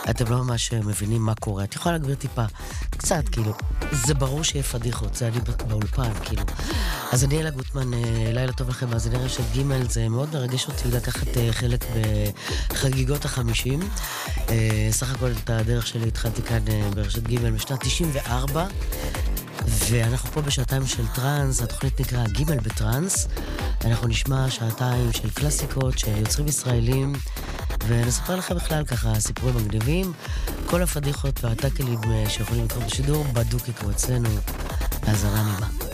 אתם לא ממש מבינים מה קורה. את יכולה להגביר טיפה, קצת, כאילו. זה ברור שיהיה פדיחות, זה אני באולפן, כאילו. אז אני אלה גוטמן, לילה טוב לכם, מאזיני רשת ג'. זה מאוד מרגש אותי לקחת חלק בחגיגות ה-50. סך הכל את הדרך שלי התחלתי כאן ברשת ג' בשנת 94, ואנחנו פה בשעתיים של טרנס. התוכנית נקרא ג' בטרנס. אנחנו נשמע שעתיים של קלאסיקות שיוצרים ישראלים, ונספר לכם בכלל ככה סיפורים מגניבים. כל הפדיחות והטאקלים שיכולים לקרות בשידור בדוק יקרו אצלנו. האזנה נעימה.